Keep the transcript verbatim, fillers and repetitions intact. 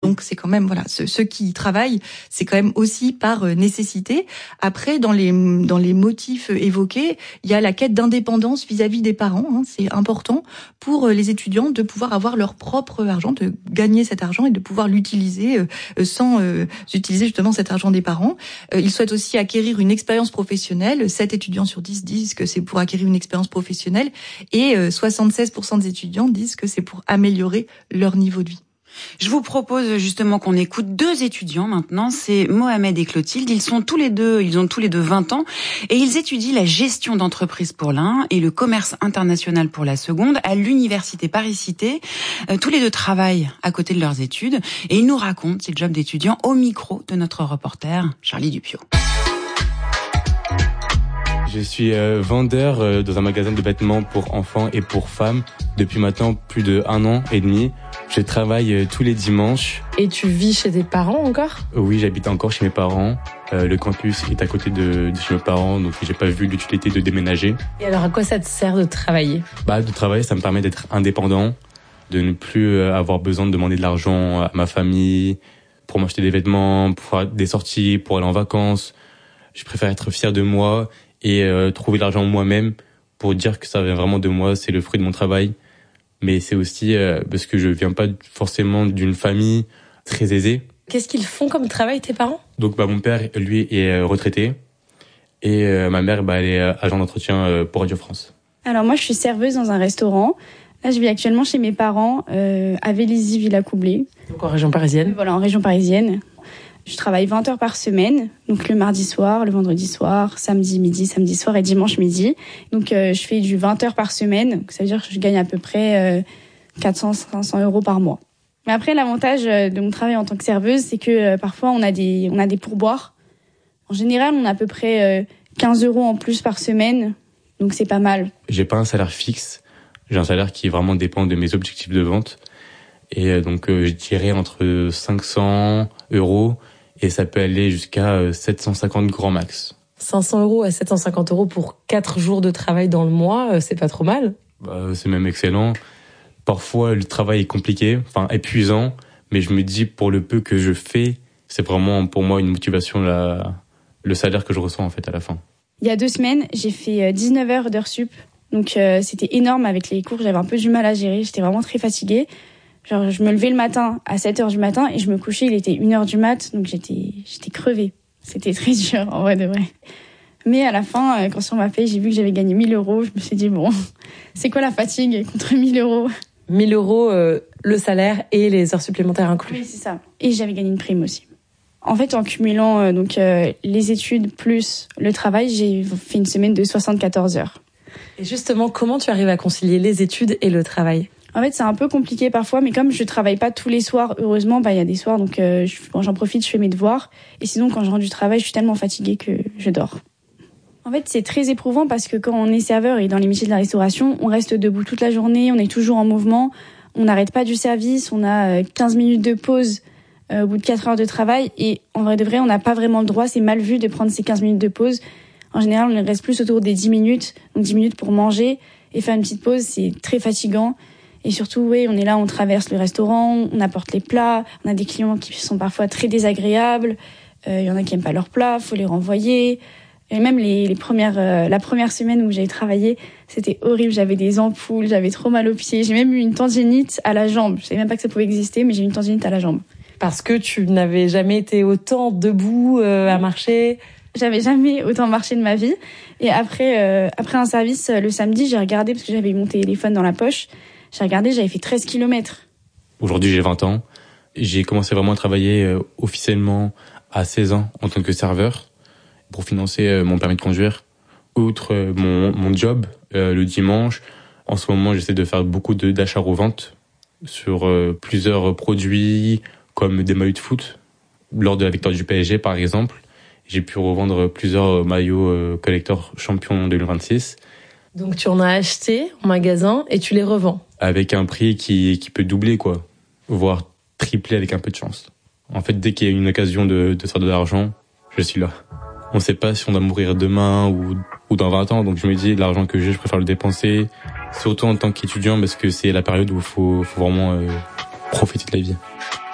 Donc c'est quand même voilà, ceux, ceux qui travaillent, c'est quand même aussi par nécessité. Après, dans les dans les motifs évoqués, il y a la quête d'indépendance vis-à-vis des parents. Hein, c'est important pour les étudiants de pouvoir avoir leur propre argent, de gagner cet argent et de pouvoir l'utiliser euh, sans euh, utiliser justement cet argent des parents. Euh, ils souhaitent aussi acquérir une expérience professionnelle. sept étudiants sur dix disent que c'est pour acquérir une expérience professionnelle et euh, soixante-seize pour cent des étudiants disent que c'est pour améliorer leur niveau de vie. Je vous propose justement qu'on écoute deux étudiants maintenant, c'est Mohamed et Clotilde. Ils sont tous les deux, ils ont tous les deux vingt ans et ils étudient la gestion d'entreprise pour l'un et le commerce international pour la seconde à l'université Paris-Cité. Euh, tous les deux travaillent à côté de leurs études et ils nous racontent ces jobs d'étudiants au micro de notre reporter Charlie Dupiot. Je suis euh, vendeur euh, dans un magasin de vêtements pour enfants et pour femmes depuis maintenant plus de un an et demi. Je travaille euh, tous les dimanches. Et tu vis chez tes parents encore ? Oui, j'habite encore chez mes parents. Euh, le campus est à côté de, de chez mes parents, donc j'ai pas vu l'utilité de déménager. Et alors, à quoi ça te sert de travailler ? Bah, de travailler, ça me permet d'être indépendant, de ne plus euh, avoir besoin de demander de l'argent à ma famille pour m'acheter des vêtements, pour faire des sorties, pour aller en vacances. Je préfère être fier de moi et euh, trouver l'argent moi-même pour dire que ça vient vraiment de moi, c'est le fruit de mon travail. Mais c'est aussi euh, parce que je viens pas forcément d'une famille très aisée. Qu'est-ce qu'ils font comme travail, tes parents ? Donc bah mon père, lui, est retraité et euh, ma mère, bah elle est agent d'entretien euh, pour Radio France. Alors moi, je suis serveuse dans un restaurant. Là, je vis actuellement chez mes parents euh, à Vélizy-Villacoublay. Donc en région parisienne. Voilà, en région parisienne. Je travaille vingt heures par semaine, donc le mardi soir, le vendredi soir, samedi midi, samedi soir et dimanche midi. Donc euh, je fais du vingt heures par semaine, donc ça veut dire que je gagne à peu près euh, quatre cents à cinq cents euros par mois. Mais après, l'avantage de mon travail en tant que serveuse, c'est que euh, parfois on a des on a des pourboires. En général, on a à peu près euh, quinze euros en plus par semaine, donc c'est pas mal. J'ai pas un salaire fixe, j'ai un salaire qui vraiment dépend de mes objectifs de vente. Et euh, donc euh, je dirais entre cinq cents euros et ça peut aller jusqu'à sept cent cinquante grand max. cinq cents euros à sept cent cinquante euros pour quatre jours de travail dans le mois, c'est pas trop mal. Bah, c'est même excellent. Parfois, le travail est compliqué, enfin épuisant, mais je me dis, pour le peu que je fais, c'est vraiment pour moi une motivation, la, le salaire que je reçois en fait à la fin. Il y a deux semaines, j'ai fait dix-neuf heures d'heures sup, donc euh, c'était énorme avec les cours, j'avais un peu du mal à gérer, j'étais vraiment très fatiguée. Genre, je me levais le matin à sept heures du matin et je me couchais, il était une heure du mat, donc j'étais, j'étais crevée. C'était très dur, en vrai de vrai. Mais à la fin, quand on m'a payé, j'ai vu que j'avais gagné mille euros. Je me suis dit, bon, c'est quoi la fatigue contre mille euros ? mille euros, euh, le salaire et les heures supplémentaires inclus. Oui, c'est ça. Et j'avais gagné une prime aussi. En fait, en cumulant euh, donc euh, les études plus le travail, j'ai fait une semaine de soixante-quatorze heures. Et justement, comment tu arrives à concilier les études et le travail ? En fait, c'est un peu compliqué parfois, mais comme je travaille pas tous les soirs, heureusement, bah il y a des soirs, donc euh, je, quand j'en profite, je fais mes devoirs. Et sinon, quand je rentre du travail, je suis tellement fatiguée que je dors. En fait, c'est très éprouvant parce que quand on est serveur et dans les métiers de la restauration, on reste debout toute la journée, on est toujours en mouvement, on n'arrête pas du service, on a quinze minutes de pause euh, au bout de quatre heures de travail. Et en vrai de vrai, on n'a pas vraiment le droit, c'est mal vu de prendre ces quinze minutes de pause. En général, on reste plus autour des dix minutes, donc dix minutes pour manger et faire une petite pause, c'est très fatigant. Et surtout, oui, on est là, on traverse le restaurant, on apporte les plats, on a des clients qui sont parfois très désagréables, il euh, y en a qui aiment pas leurs plats, faut les renvoyer. Et même les, les premières, euh, la première semaine où j'ai travaillé, c'était horrible, j'avais des ampoules, j'avais trop mal aux pieds, j'ai même eu une tendinite à la jambe. Je savais même pas que ça pouvait exister, mais j'ai eu une tendinite à la jambe. Parce que tu n'avais jamais été autant debout euh, à marcher. J'avais jamais autant marché de ma vie. Et après, euh, après un service, le samedi, j'ai regardé, parce que j'avais mon téléphone dans la poche, j'ai regardé, j'avais fait treize kilomètres. Aujourd'hui, j'ai vingt ans. J'ai commencé vraiment à travailler euh, officiellement à seize ans en tant que serveur pour financer euh, mon permis de conduire. Outre euh, mon, mon job, euh, le dimanche, en ce moment, j'essaie de faire beaucoup de, d'achats-reventes sur euh, plusieurs produits, comme des maillots de foot. Lors de la victoire du P S G, par exemple, j'ai pu revendre plusieurs maillots euh, collector champion deux mille vingt-six. Donc tu en as acheté en magasin et tu les revends. Avec un prix qui, qui peut doubler, quoi. Voire tripler avec un peu de chance. En fait, dès qu'il y a une occasion de, de faire de l'argent, je suis là. On ne sait pas si on va mourir demain ou, ou dans vingt ans. Donc je me dis, l'argent que j'ai, je préfère le dépenser. Surtout en tant qu'étudiant, parce que c'est la période où il faut, faut vraiment euh, profiter de la vie.